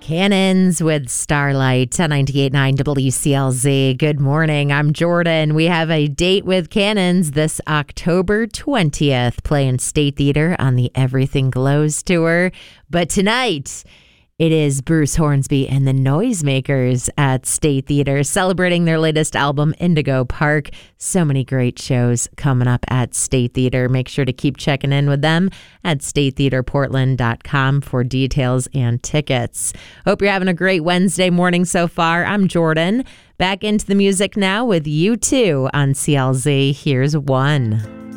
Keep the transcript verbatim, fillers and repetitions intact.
Cannons with Starlight on ninety-eight point nine W C L Z. Good morning. I'm Jordan. We have a date with Cannons this October twentieth, playing State Theater on the Everything Glows tour. But tonight, it is Bruce Hornsby and the Noisemakers at State Theater celebrating their latest album, Indigo Park. So many great shows coming up at State Theater. Make sure to keep checking in with them at state theater portland dot com for details and tickets. Hope you're having a great Wednesday morning so far. I'm Jordan. Back into the music now with U two on C L Z. Here's One.